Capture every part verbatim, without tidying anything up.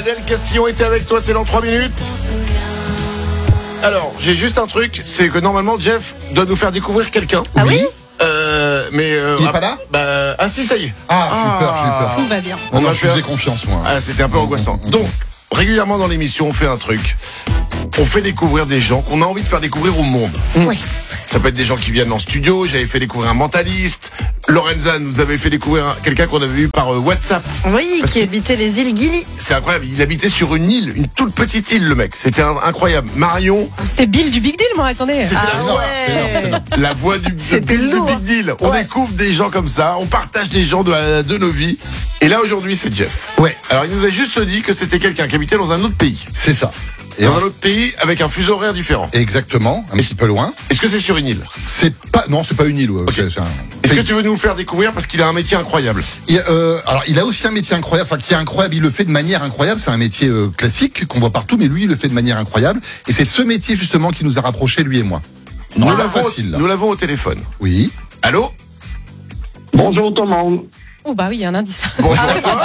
Adèle Castillon était avec toi, c'est dans trois minutes. Alors, j'ai juste un truc, c'est que normalement Jeff doit nous faire découvrir quelqu'un. Ah oui, euh, mais euh, Il est ah, pas là bah, ah si, ça y est. Ah, j'ai eu peur, j'ai eu peur. tout va bien. Non, On non, va je faire- faisais confiance, moi. Ah, c'était un peu angoissant. Donc, régulièrement dans l'émission, on fait un truc. On fait découvrir des gens qu'on a envie de faire découvrir au monde. Oui. Ça peut être des gens qui viennent en studio. J'avais fait découvrir un mentaliste. Lorenza nous avait fait découvrir un- quelqu'un qu'on avait vu par euh, WhatsApp. Oui, Parce qui que- habitait les îles Gili. C'est incroyable. Il habitait sur une île, une toute petite île, le mec. C'était un- incroyable. Marion, C'était Bill du Big Deal, moi, attendez. c'est Ah énorme, c'est énorme, c'est énorme. la voix du, de C'était Bill du lourd. Big Deal. On Ouais. découvre des gens comme ça. On partage des gens de, de nos vies. Et là, aujourd'hui, c'est Jeff. Ouais, Alors, il nous a juste dit que c'était quelqu'un qui habitait dans un autre pays. c'est ça. Et Dans en- un autre pays avec un fuseau horaire différent. Exactement, un petit peu loin. Est-ce que c'est sur une île? C'est pas, non, c'est pas une île. ouais, c'est- c'est un- Est-ce c'est- que tu veux nous le faire découvrir parce qu'il a un métier incroyable? Il, euh, alors, il a aussi un métier incroyable, enfin qui est incroyable. Il le fait de manière incroyable. C'est un métier euh, classique qu'on voit partout, mais lui, il le fait de manière incroyable. Et c'est ce métier justement qui nous a rapprochés, lui et moi. Nous Non, l'avons, facile. Là. nous l'avons au téléphone. Oui. Allô? Bonjour tout le monde. Oh, bah oui, il y a un indice. Bonjour à toi.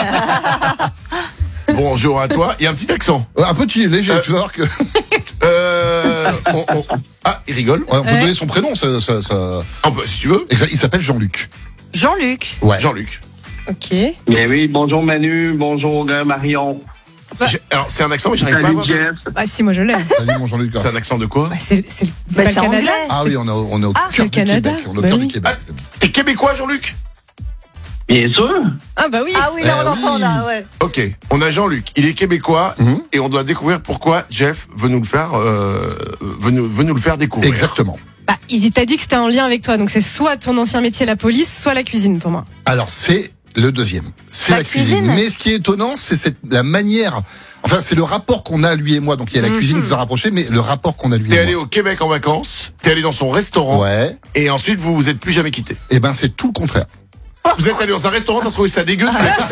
Bonjour à toi. Il y a un petit accent. Euh, un petit léger. Euh, Tu vas voir que. Euh, on- on- Ah, il rigole. Ouais, on peut Ouais. donner son prénom. Ça, ça, ça... Ah, bah, si tu veux. Exact, il s'appelle Jean-Luc. Jean-Luc. Ouais. Jean-Luc. Ok. Mais oui, bonjour Manu, bonjour euh, Marion. Bah- J'ai- Alors, c'est un accent, mais j'arrive pas à Salut voir. Jeff. Bah, si, moi je l'aime. Salut mon Jean-Luc. C'est un accent de quoi? Bah, c'est c'est- c'est Bah, pas c'est le Canada. anglais. Ah oui, on est au, on est au Ah, cœur c'est le du Canada. Québec. On est au Bah cœur oui. du Québec. Ah, T'es québécois, Jean-Luc? Bien sûr. Ah, bah oui. Ah oui, là, Eh on l'entend, oui. là, ouais. Ok, on a Jean-Luc. Il est québécois Mhm. et on doit découvrir pourquoi Jeff veut nous le faire, euh, veut, nous, veut nous le faire découvrir. Exactement. Bah, il t'a dit que c'était en lien avec toi, donc c'est soit ton ancien métier, la police, soit la cuisine pour moi. Alors c'est le deuxième, c'est La la, cuisine. cuisine. Mais ce qui est étonnant, c'est cette, la manière, enfin c'est le rapport qu'on a lui et moi. Donc il y a la Mhm. cuisine qui nous a rapprochés, mais le rapport qu'on a lui T'es et allé moi. au Québec en vacances, t'es allé dans son restaurant Ouais. et ensuite vous vous êtes plus jamais quittés. Et ben c'est tout le contraire. Vous êtes allé dans un restaurant, t'as trouvé ça dégueu, tu l'as cassé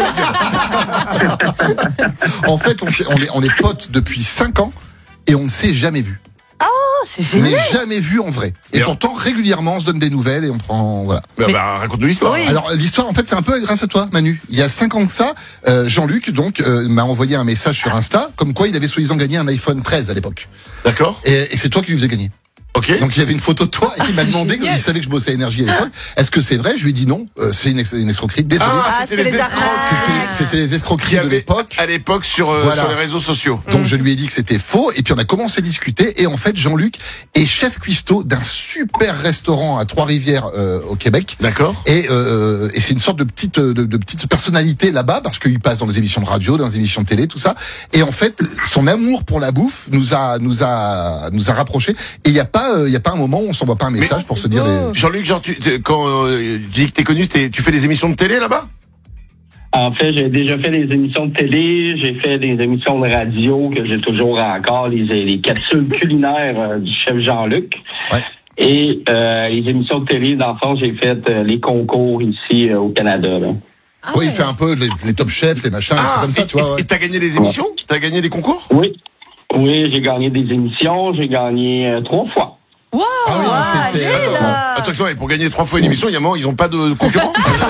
la gueule. En fait, on, s'est- on est on est potes depuis cinq ans et on ne s'est jamais vu. Oh, c'est génial. Mais jamais vu en vrai. Et Et pourtant régulièrement on se donne des nouvelles et on prend voilà. Bah, Mais- bah, raconte-nous l'histoire. Oui. Alors l'histoire en fait c'est un peu grâce à toi Manu. Il y a cinq ans de ça, euh, Jean-Luc donc euh, m'a envoyé un message sur Insta comme quoi il avait soi-disant gagné un iPhone treize à l'époque. D'accord. Et, et c'est toi qui lui faisais gagner. Ok. Donc il y avait une photo de toi et il Ah, m'a c'est demandé, génial. comme il savait que je bossais à Énergie à l'époque, est-ce que c'est vrai? Je lui ai dit non, euh, c'est une, ex- une escroquerie, désolé. Ah, Ah, c'était les c'était les escrocs. arnaques. C'était, c'était les Qui escroqueries de avaient l'époque. à l'époque sur, euh, Voilà. sur les réseaux sociaux. Donc je lui ai dit que c'était faux et puis on a commencé à discuter et en fait Jean-Luc est chef cuistot d'un super restaurant à Trois-Rivières euh, au Québec. D'accord. Et, euh, et c'est une sorte de petite de, de petite personnalité là-bas parce qu'il passe dans des émissions de radio, dans des émissions de télé, tout ça. Et en fait, son amour pour la bouffe nous a nous a nous a rapprochés. Et il y a pas euh, il y a pas un moment où on s'envoie pas un message pour se dire. beau. Les... Jean-Luc, genre, tu, t'es- quand euh, tu dis que t'es connu, t'es- tu fais des émissions de télé là-bas? En fait, j'ai déjà fait des émissions de télé, j'ai fait des émissions de radio que j'ai toujours encore, les, les capsules culinaires euh, du chef Jean-Luc. Ouais. Et euh, les émissions de télé, dans le fond, j'ai fait euh, les concours ici euh, au Canada. Là. Ah Oui, il ouais. fait un peu les, les top chefs, les machins, les trucs comme ça, et, tu vois. et- ouais. et t'as gagné des émissions? T'as gagné des concours? Oui. Oui, j'ai gagné des émissions, j'ai gagné euh, trois fois. Wow. Ah oui, non, c'est, c'est, allez, euh, là. Attention, et pour gagner trois fois une émission, il y a un moment, ils ont pas de concurrents.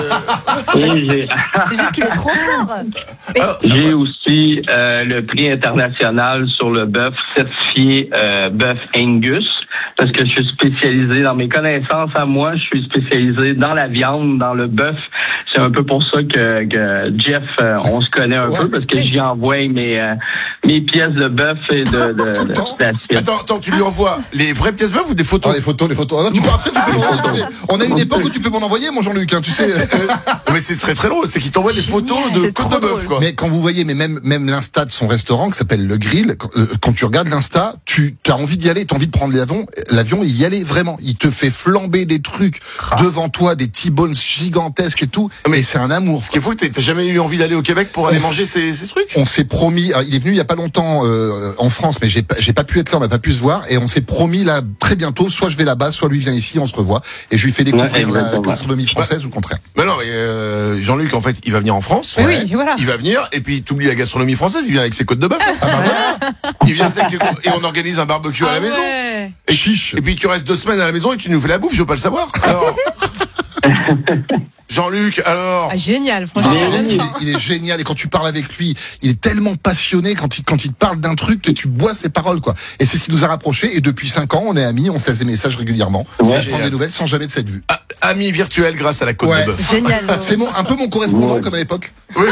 Et j'ai, C'est juste qu'il est trop fort. Alors, ça j'ai va. aussi euh, le prix international sur le bœuf certifié euh, bœuf Angus, parce que je suis spécialisé dans mes connaissances à moi, je suis spécialisé dans la viande, dans le bœuf. C'est un peu pour ça que, que Jeff, euh, on se connaît un Ouais. peu, parce que j'y envoie mes, euh, mes pièces de bœuf et de, de, de, temps. d'assiette. Attends, attends, tu lui envoies les vraies pièces bœuf ou des Ah, photos? les photos, les photos. Ah, non, tu peux, après, tu peux m'envoyer, tu sais. On a une époque où tu peux m'en envoyer, mon Jean-Luc, hein, tu sais. Mais c'est très très drôle, c'est qu'il t'envoie des Génial, photos de c'est côte trop de bœuf, drôle. quoi. Mais quand vous voyez, mais même, même l'insta de son restaurant qui s'appelle Le Grill, quand, euh, quand tu regardes l'insta, tu as envie d'y aller, tu as envie de prendre l'avion, l'avion et y aller vraiment. Il te fait flamber des trucs devant toi, des T-bones gigantesques et tout. Mais Mais c'est un amour. Ce qui est fou, t'as t'as jamais eu envie d'aller au Québec pour aller On manger ces, ces trucs? On s'est promis, alors, il est venu il y a pas longtemps euh, en France, mais j'ai pas, j'ai pas pu être là, on n'a pas pu se voir, et on s'est promis là très bientôt, soit je vais là-bas, soit lui vient ici, on se revoit, et je lui fais découvrir Ouais, la exactement. gastronomie française ou le contraire. Mais non, mais euh, Jean-Luc, en fait, il va venir en France. Oui, oui, voilà. Il va venir, et puis t'oublies la gastronomie française, il vient avec ses côtes de bœuf. Ah bah voilà, Il vient avec ses côtes- et on organise un barbecue à la Ah maison. ouais. Et, chiche. et puis tu restes deux semaines à la maison et tu nous fais la bouffe, je veux pas le savoir. Alors, Jean-Luc, alors Ah, génial, franchement. Ah, ça donne il, est, faim. il est génial et quand tu parles avec lui, il est tellement passionné quand il quand il te parle d'un truc, tu, tu bois ses paroles quoi. Et c'est ce qui nous a rapprochés et depuis cinq ans, on est amis, on se laisse des messages régulièrement. Ouais. on prend Génial. des nouvelles sans jamais de cette vue. ah, ami virtuel grâce à la côte Ouais. de bœuf. Génial. C'est mon, un peu mon correspondant Ouais. comme à l'époque. Oui.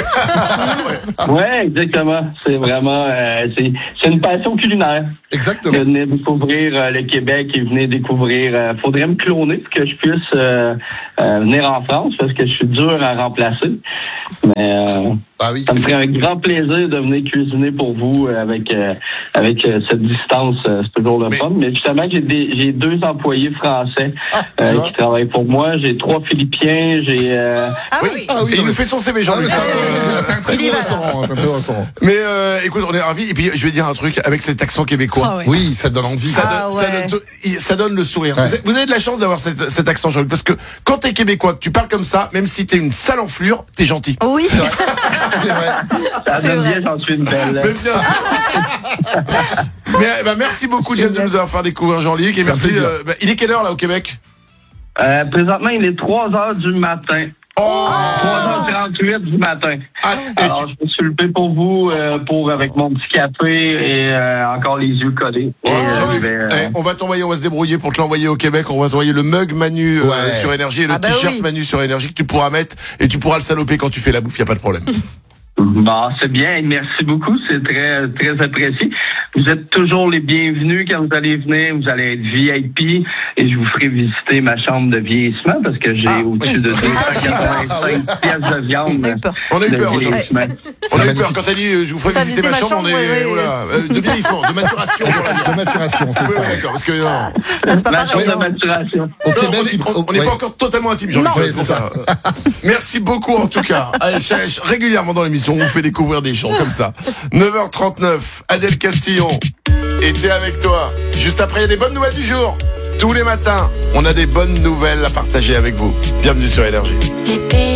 Ouais, exactement. C'est vraiment, euh, c'est, c'est une passion culinaire. Exactement. Venez découvrir euh, le Québec et venez découvrir. Euh, faudrait me cloner pour que je puisse euh, euh, venir en France parce que je suis dur à remplacer. Mais euh, Ah oui. ça me ferait un grand plaisir de venir cuisiner pour vous euh, avec euh, avec euh, cette distance. Euh, c'est toujours le Mais- fun. Mais justement, j'ai des, j'ai deux employés français Ah, tu euh, vois. qui travaillent pour moi. J'ai trois Philippiens. J'ai euh, Ah oui. Ah oui. Et il non, nous mais- fait son C V, Ah, mais Jean-Luc. c'est un- Euh, c'est un très il y beau va. restaurant. C'est un très beau restaurant. Mais euh, écoute, on est ravis. Et puis je vais dire un truc avec cet accent québécois. Ah ouais. Oui, ça donne envie. Ça, Ah donne, ça, ouais. donne, il- ça donne le sourire. Ouais. Vous, avez, vous avez de la chance d'avoir cet, cet accent, Jean-Luc, parce que quand t'es québécois, que tu parles comme ça, même si t'es une sale enflure, t'es gentil. Oui. C'est vrai. ça C'est donne vrai. bien, j'en suis une belle. Mais bien sûr. Mais euh, bah, merci beaucoup, James, de nous avoir fait découvrir Jean-Luc. Et C'est un merci. plaisir. euh, bah, il est quelle heure là au Québec? Euh, présentement, il est trois heures du matin. Oh trois heures trente-huit du matin. Ah, et Alors, tu- je me suis levé pour vous, euh, pour avec mon petit café et euh, encore les yeux collés. Oh, Et, euh, Jean-Luc, je vais, euh, eh, on va t'envoyer, on va se débrouiller pour te l'envoyer au Québec. On va t'envoyer le mug Manu euh, Ouais. sur Énergie et le Ah bah t-shirt oui. Manu sur Énergie que tu pourras mettre et tu pourras le saloper quand tu fais la bouffe, y a pas de problème. Bon, c'est bien. Merci beaucoup. C'est très, très apprécié. Vous êtes toujours les bienvenus quand vous allez venir. Vous allez être V I P et je vous ferai visiter ma chambre de vieillissement parce que j'ai Ah, au-dessus oui. de deux cent Ah, quatre-vingt-cinq pièces de viande. On a eu peur. On a eu de peur, Jean-Luc. vieillissement. On a eu magnifique. peur quand t'as dit euh, je vous ferai T'as visiter ma visité ma chambre, on chambre, est ouais, ouais. oh là, euh, de vieillissement, de maturation. pour la dire. De maturation, c'est Oui, ça. oui, d'accord, parce que non, Ah, c'est pas Ma pareil. chambre de non. maturation. Au non, Québec, on est- il- on- on n'est ouais. pas encore totalement intime, Jean-Luc. Non. Ouais, Oui, c'est c'est ça. Merci beaucoup en tout cas. Allez, Chèche, régulièrement dans l'émission, on vous fait découvrir des gens comme ça. neuf heures trente-neuf, Adèle Castillon était avec toi. Juste après, il y a des bonnes nouvelles du jour. Tous les matins, on a des bonnes nouvelles à partager avec vous. Bienvenue sur Énergie.